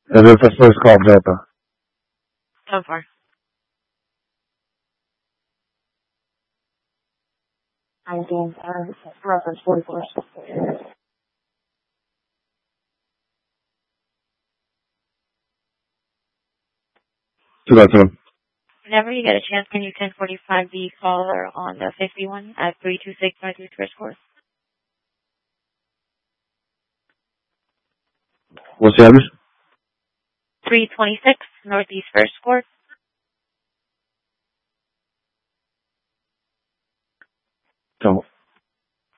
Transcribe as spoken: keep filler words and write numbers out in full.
Is it the first call, Delta? So far. I'm doing uh, reference forty-four. Two by two. Whenever you get a chance, can you ten forty-five the caller on the fifty-one at three two six five three First Course? What's the address? three twenty-six Northeast First Court. Don't.